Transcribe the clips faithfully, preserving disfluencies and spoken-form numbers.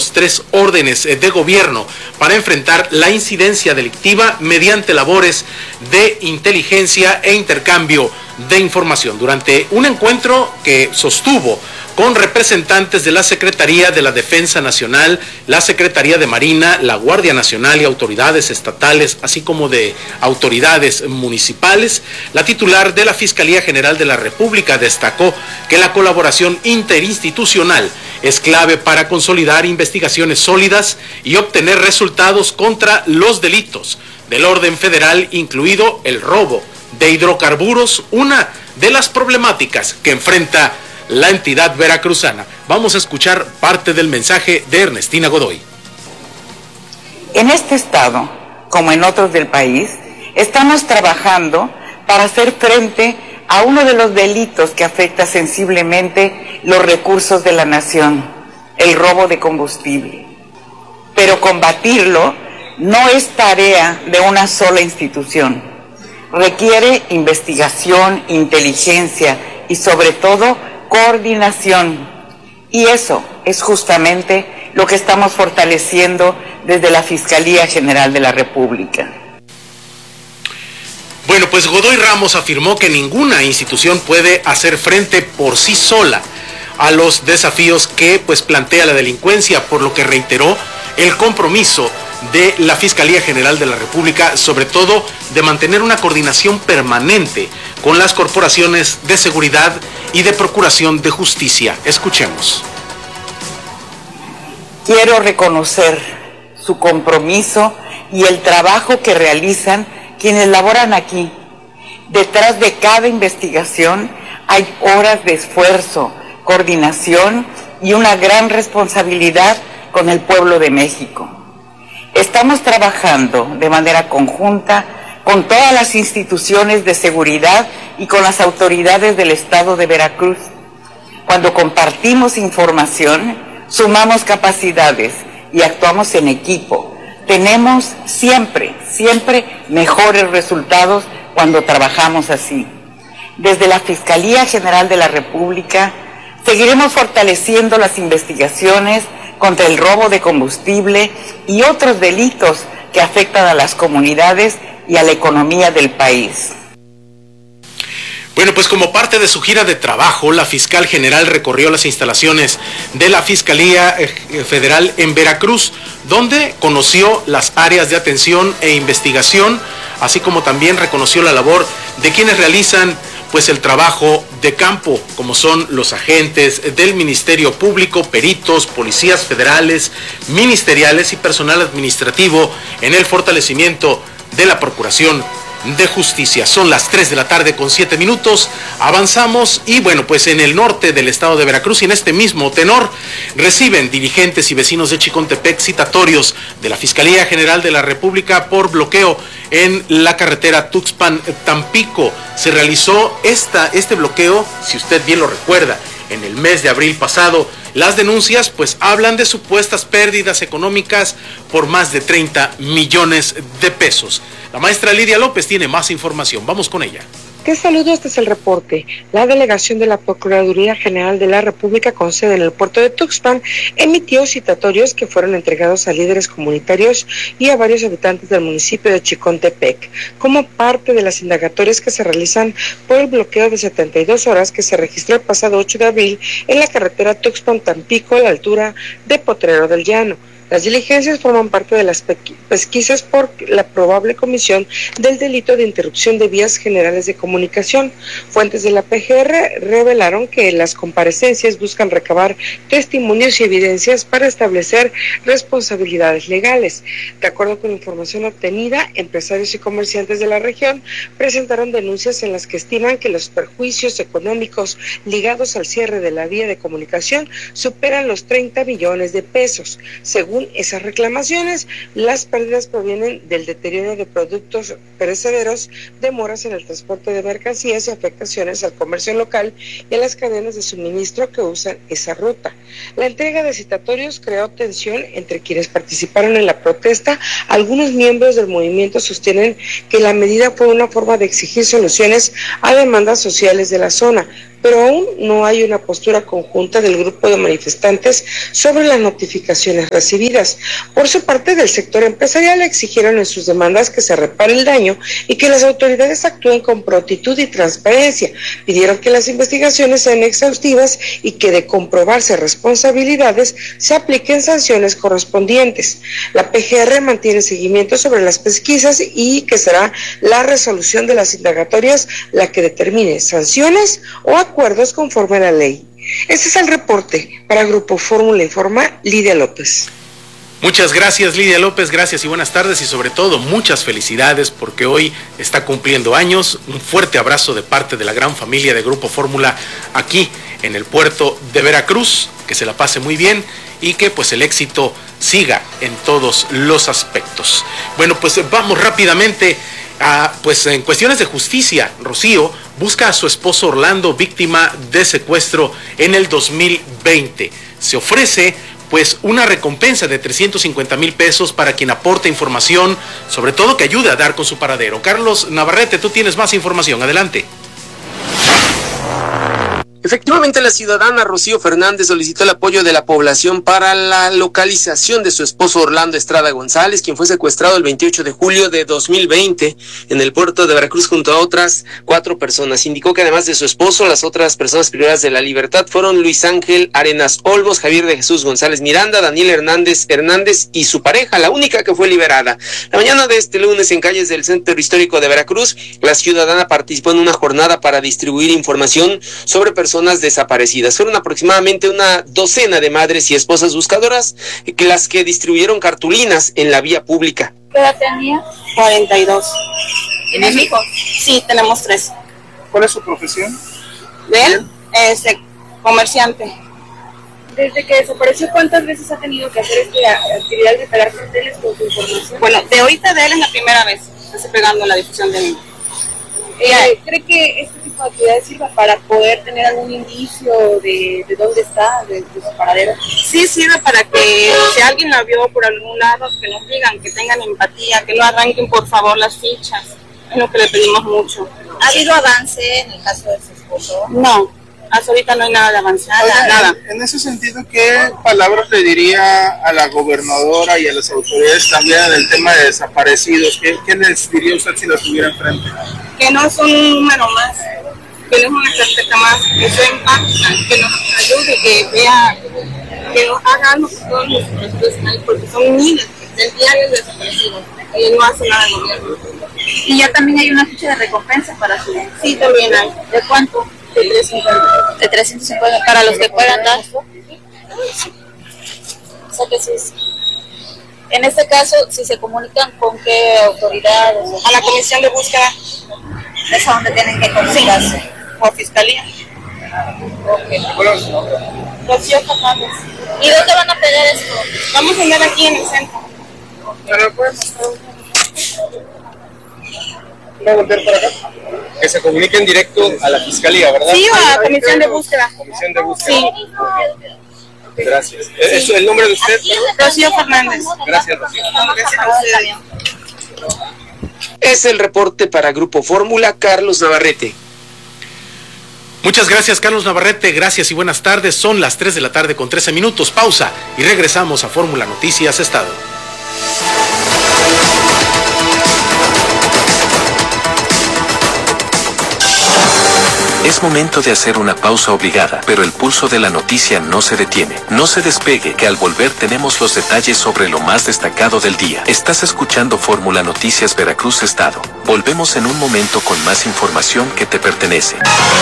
los tres órdenes de gobierno para enfrentar la incidencia delictiva mediante labores de inteligencia e intercambio de información. Durante un encuentro que sostuvo con representantes de la Secretaría de la Defensa Nacional, la Secretaría de Marina, la Guardia Nacional y autoridades estatales, así como de autoridades municipales, la titular de la Fiscalía General de la República destacó que la colaboración interinstitucional es clave para consolidar investigaciones sólidas y obtener resultados contra los delitos del orden federal, incluido el robo de hidrocarburos, una de las problemáticas que enfrenta la entidad veracruzana. Vamos a escuchar parte del mensaje de Ernestina Godoy. En este estado, como en otros del país, estamos trabajando para hacer frente a uno de los delitos que afecta sensiblemente los recursos de la nación, el robo de combustible. Pero combatirlo no es tarea de una sola institución. Requiere investigación, inteligencia y sobre todo coordinación. Y eso es justamente lo que estamos fortaleciendo desde la Fiscalía General de la República. Bueno, pues Godoy Ramos afirmó que ninguna institución puede hacer frente por sí sola a los desafíos que pues plantea la delincuencia, por lo que reiteró el compromiso de la Fiscalía General de la República, sobre todo de mantener una coordinación permanente con las corporaciones de seguridad y de procuración de justicia. Escuchemos. Quiero reconocer su compromiso y el trabajo que realizan quienes laboran aquí. Detrás de cada investigación hay horas de esfuerzo, coordinación y una gran responsabilidad con el pueblo de México. Estamos trabajando de manera conjunta con todas las instituciones de seguridad y con las autoridades del estado de Veracruz. Cuando compartimos información, sumamos capacidades y actuamos en equipo. Tenemos siempre, siempre mejores resultados cuando trabajamos así. Desde la Fiscalía General de la República, seguiremos fortaleciendo las investigaciones contra el robo de combustible y otros delitos que afectan a las comunidades y a la economía del país. Bueno, pues como parte de su gira de trabajo, la fiscal general recorrió las instalaciones de la Fiscalía Federal en Veracruz, donde conoció las áreas de atención e investigación, así como también reconoció la labor de quienes realizan pues el trabajo de campo, como son los agentes del Ministerio Público, peritos, policías federales, ministeriales y personal administrativo en el fortalecimiento de la Procuración de Justicia. Son las tres de la tarde con siete minutos, avanzamos y bueno, pues en el norte del estado de Veracruz y en este mismo tenor reciben dirigentes y vecinos de Chicontepec citatorios de la Fiscalía General de la República por bloqueo en la carretera Tuxpan-Tampico. Se realizó esta, este bloqueo, si usted bien lo recuerda, en el mes de abril pasado. Las denuncias pues hablan de supuestas pérdidas económicas por más de treinta millones de pesos. La maestra Lidia López tiene más información. Vamos con ella. Te saludo, este es el reporte. La delegación de la Procuraduría General de la República con sede en el puerto de Tuxpan emitió citatorios que fueron entregados a líderes comunitarios y a varios habitantes del municipio de Chicontepec, como parte de las indagatorias que se realizan por el bloqueo de setenta y dos horas que se registró el pasado ocho de abril en la carretera Tuxpan-Tampico a la altura de Potrero del Llano. Las diligencias forman parte de las pesquisas por la probable comisión del delito de interrupción de vías generales de comunicación. Fuentes de la P G R revelaron que las comparecencias buscan recabar testimonios y evidencias para establecer responsabilidades legales. De acuerdo con información obtenida, empresarios y comerciantes de la región presentaron denuncias en las que estiman que los perjuicios económicos ligados al cierre de la vía de comunicación superan los treinta millones de pesos. Según esas reclamaciones, las pérdidas provienen del deterioro de productos perecederos, demoras en el transporte de mercancías y afectaciones al comercio local y a las cadenas de suministro que usan esa ruta. La entrega de citatorios creó tensión entre quienes participaron en la protesta. Algunos miembros del movimiento sostienen que la medida fue una forma de exigir soluciones a demandas sociales de la zona. pero aún no hay una postura conjunta del grupo de manifestantes sobre las notificaciones recibidas. Por su parte, del sector empresarial exigieron en sus demandas que se repare el daño y que las autoridades actúen con prontitud y transparencia. Pidieron que las investigaciones sean exhaustivas y que, de comprobarse responsabilidades, se apliquen sanciones correspondientes. La P G R mantiene seguimiento sobre las pesquisas y que será la resolución de las indagatorias la que determine sanciones o acuerdos conforme a la ley. Este es el reporte. Para Grupo Fórmula Informa, Lidia López. Muchas gracias, Lidia López, gracias y buenas tardes, y sobre todo muchas felicidades porque hoy está cumpliendo años. Un fuerte abrazo de parte de la gran familia de Grupo Fórmula aquí en el puerto de Veracruz, que se la pase muy bien y que pues el éxito siga en todos los aspectos. Bueno, pues vamos rápidamente a, pues en cuestiones de justicia. Rocío busca a su esposo Orlando, víctima de secuestro en el dos mil veinte. Se ofrece pues una recompensa de trescientos cincuenta mil pesos para quien aporte información, sobre todo que ayude a dar con su paradero. Carlos Navarrete, tú tienes más información, adelante. Efectivamente, la ciudadana Rocío Fernández solicitó el apoyo de la población para la localización de su esposo Orlando Estrada González, quien fue secuestrado el veintiocho de julio de dos mil veinte en el puerto de Veracruz junto a otras cuatro personas. Indicó que además de su esposo, las otras personas privadas de la libertad fueron Luis Ángel Arenas Olmos, Javier de Jesús González Miranda, Daniel Hernández Hernández y su pareja, la única que fue liberada. La mañana de este lunes, en calles del Centro Histórico de Veracruz, la ciudadana participó en una jornada para distribuir información sobre personas personas desaparecidas. Fueron aproximadamente una docena de madres y esposas buscadoras que las que distribuyeron cartulinas en la vía pública. ¿Qué edad tenía? cuarenta y dos. ¿Tienes hijos? Sí, tenemos tres. ¿Cuál es su profesión? ¿De él? Este, comerciante. Desde que desapareció, ¿cuántas veces ha tenido que hacer esta actividad de pegar carteles con su información? Bueno, de ahorita de él es la primera vez que estoy pegando la difusión de mí. Eh, ¿Cree que este tipo de actividades sirva para poder tener algún indicio de, de dónde está, de, de su paradero? Sí sirve para que si alguien la vio por algún lado, que nos digan, que tengan empatía, que no arranquen por favor las fichas. Es lo que le pedimos mucho. ¿Ha habido avance en el caso de su esposo? No, hasta ahorita no hay nada de avanzada, Oiga, nada. En, en ese sentido, ¿qué palabras le diría a la gobernadora y a las autoridades también en el tema de desaparecidos? ¿Qué, qué les diría usted si los tuviera enfrente? Que no es un número más, que no es una carpeta más, que sea empática, que nos ayude, que vea, que nos haga algo por todos los desaparecidos, porque son miles del diario de desaparecidos, y no hace nada el gobierno. Y ya también hay una ficha de recompensa para su... Sí, también hay. ¿De cuánto? De trescientos cincuenta. De trescientos cincuenta para los que puedan dar. O sea que sí, sí. En este caso, si se comunican con qué autoridades, A la comisión de búsqueda, es a donde tienen que comunicarse. o fiscalía. Okay. Rocío Fernández. ¿Y dónde van a pegar esto? Vamos a andar aquí en el centro. Pero pues, ¿va a volver para acá? Que se comuniquen directo a la fiscalía, ¿verdad? Sí, o a la comisión de búsqueda. Comisión de búsqueda. Sí. Gracias. ¿Es el nombre de usted? Rocío Fernández. Gracias, Rocío. Gracias a ustedes. Es el reporte para Grupo Fórmula, Carlos Navarrete. Muchas gracias, Carlos Navarrete, gracias y buenas tardes. Son las tres de la tarde con trece minutos, pausa y regresamos a Fórmula Noticias Estado. Es momento de hacer una pausa obligada, pero el pulso de la noticia no se detiene. No se despegue, que al volver tenemos los detalles sobre lo más destacado del día. Estás escuchando Fórmula Noticias Veracruz Estado. Volvemos en un momento con más información que te pertenece.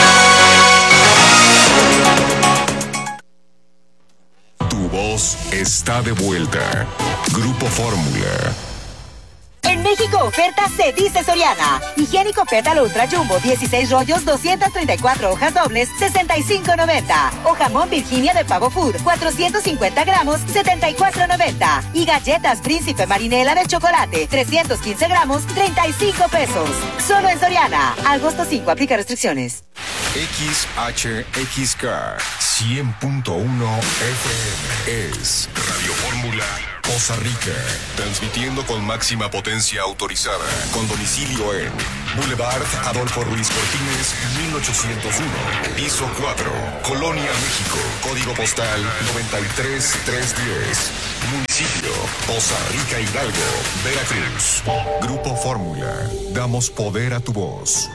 Tu voz está de vuelta. Grupo Fórmula. En México, oferta se dice Soriana. Higiénico Pétalo Ultra Jumbo, dieciséis rollos, doscientas treinta y cuatro hojas dobles, sesenta y cinco noventa. O jamón Virginia de Pavo Food, cuatrocientos cincuenta gramos, setenta y cuatro noventa. Y galletas Príncipe Marinela de chocolate, trescientos quince gramos, treinta y cinco pesos. Solo en Soriana. Agosto cinco, aplica restricciones. X H X K cien punto uno F M es Radio Fórmula Poza Rica, transmitiendo con máxima potencia autorizada, con domicilio en Boulevard Adolfo Ruiz Cortines, mil ochocientos uno, piso cuatro, Colonia, México, código postal noventa y tres mil trescientos diez, municipio Poza Rica, Hidalgo, Veracruz. Grupo Fórmula, damos poder a tu voz.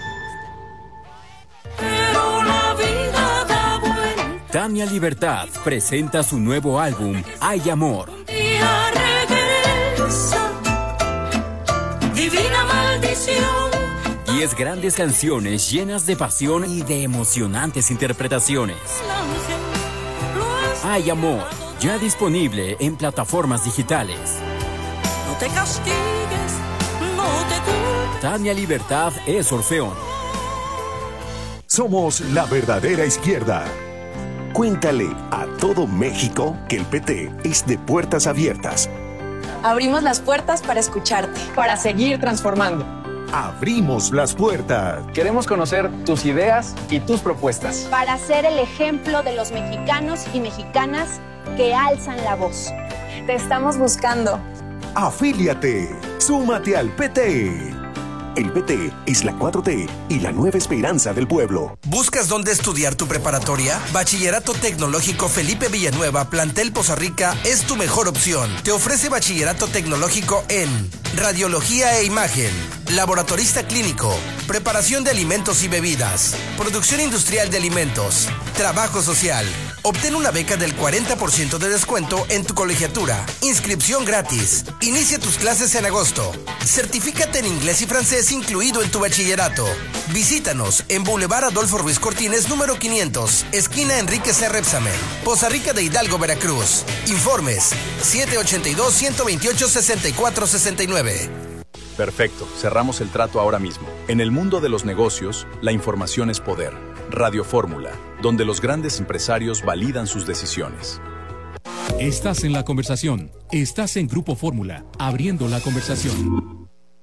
Tania Libertad presenta su nuevo álbum, Hay Amor. Divina maldición. Diez grandes canciones llenas de pasión y de emocionantes interpretaciones. Hay Amor, ya disponible en plataformas digitales. No te castigues, no te culpes. Tania Libertad es Orfeón. Somos la verdadera izquierda. Cuéntale a todo México que el P T es de puertas abiertas. Abrimos las puertas para escucharte, para seguir transformando. Abrimos las puertas. Queremos conocer tus ideas y tus propuestas. Para ser el ejemplo de los mexicanos y mexicanas que alzan la voz. Te estamos buscando. Afíliate. Súmate al P T. El P T es la cuatro T y la nueva esperanza del pueblo. ¿Buscas dónde estudiar tu preparatoria? Bachillerato Tecnológico Felipe Villanueva, Plantel Poza Rica, es tu mejor opción. Te ofrece bachillerato tecnológico en radiología e imagen, laboratorista clínico, preparación de alimentos y bebidas, producción industrial de alimentos, trabajo social. Obtén una beca del cuarenta por ciento de descuento en tu colegiatura. Inscripción gratis. Inicia tus clases en agosto. Certifícate en inglés y francés incluido en tu bachillerato. Visítanos en Boulevard Adolfo Ruiz Cortines, número quinientos, esquina Enrique C. Repsamen, Poza Rica de Hidalgo, Veracruz. Informes siete ochenta y dos, ciento veintiocho, sesenta y cuatro sesenta y nueve. Perfecto, cerramos el trato ahora mismo. En el mundo de los negocios, la información es poder. Radio Fórmula, donde los grandes empresarios validan sus decisiones. Estás en la conversación. Estás en Grupo Fórmula, abriendo la conversación.